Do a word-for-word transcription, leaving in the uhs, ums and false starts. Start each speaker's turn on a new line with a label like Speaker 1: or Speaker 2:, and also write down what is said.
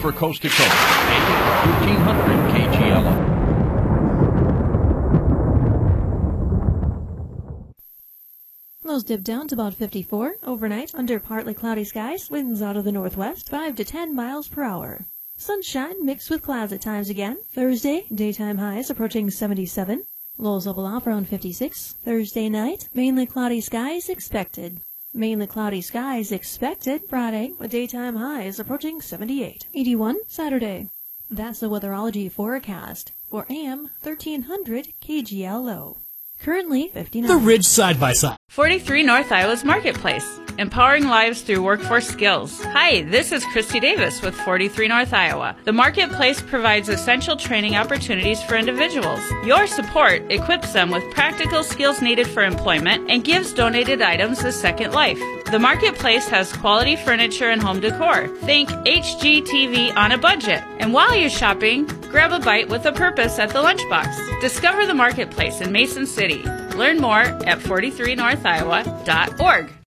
Speaker 1: for Coast to Coast, A M thirteen hundred K G L O.
Speaker 2: Lows dip down to about fifty-four. Overnight, under partly cloudy skies, winds out of the northwest, five to ten miles per hour. Sunshine mixed with clouds at times again. Thursday, daytime highs approaching seventy-seven. Lows level off around fifty-six. Thursday night, mainly cloudy skies expected. Mainly cloudy skies expected. Friday, with daytime highs approaching seventy-eight. eighty-one, Saturday. That's the weatherology forecast for A M thirteen hundred K G L O. Currently fifty-nine.
Speaker 3: The Ridge Side by Side.
Speaker 4: forty-three North Iowa's Marketplace, empowering lives through workforce skills. Hi, this is Christy Davis with forty-three North Iowa. The Marketplace provides essential training opportunities for individuals. Your support equips them with practical skills needed for employment and gives donated items a second life. The Marketplace has quality furniture and home decor. Think H G T V on a budget. And while you're shopping, grab a bite with a purpose at the lunchbox. Discover the Marketplace in Mason City. Learn more at forty-three north iowa dot org.